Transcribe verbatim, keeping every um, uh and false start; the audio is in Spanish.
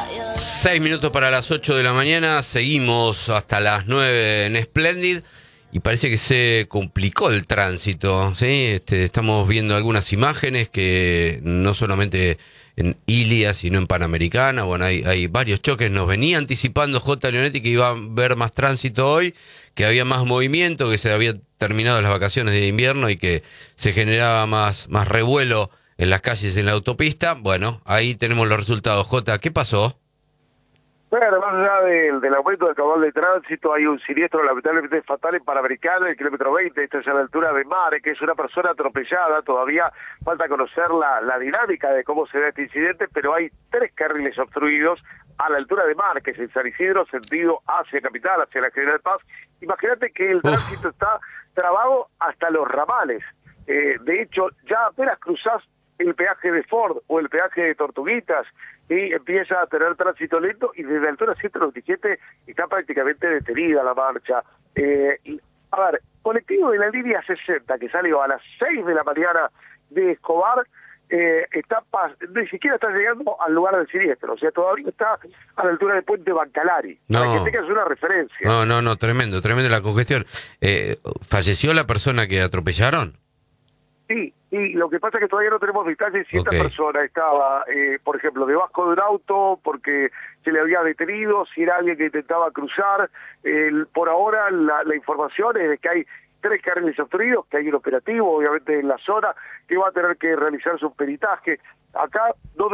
Seis minutos para las ocho de la mañana, seguimos hasta las nueve en Splendid y parece que se complicó el tránsito, ¿sí? Este, estamos viendo algunas imágenes que no solamente en Ilia, sino en Panamericana, bueno, hay, hay varios choques, nos venía anticipando J. Leonetti que iba a haber más tránsito hoy, que había más movimiento, que se habían terminado las vacaciones de invierno y que se generaba más, más revuelo en las calles, en la autopista. Bueno, ahí tenemos los resultados. J, ¿qué pasó? Bueno, más allá del, del aumento del caudal de tránsito, hay un siniestro lamentablemente fatal en Panamericana, en el kilómetro veinte, esto es a la altura de Mare, que es una persona atropellada. Todavía falta conocer la, la dinámica de cómo se da este incidente, pero hay tres carriles obstruidos a la altura de Mare, que es en San Isidro, sentido hacia Capital, hacia la General Paz. Imagínate que el tránsito está trabado hasta los ramales. Eh, de hecho, ya apenas cruzás el peaje de Ford o el peaje de Tortuguitas y empieza a tener tránsito lento, y desde la altura ciento noventa y siete está prácticamente detenida la marcha. Eh, y, a ver, colectivo de la línea sesenta que salió a las seis de la mañana de Escobar, eh, está ni siquiera está llegando al lugar del siniestro, o sea, todavía está a la altura del puente Bancalari, no, para que tengas una referencia. No, no, no, tremendo, tremendo la congestión. Eh, ¿Falleció la persona que atropellaron? Sí, y lo que pasa es que todavía no tenemos detalles si Okay. esta persona estaba, eh, por ejemplo, debajo de un auto porque se le había detenido, si era alguien que intentaba cruzar. Eh, por ahora la, la información es de que hay tres carriles obstruidos, que hay un operativo, obviamente, en la zona, que va a tener que realizar su peritaje. Acá no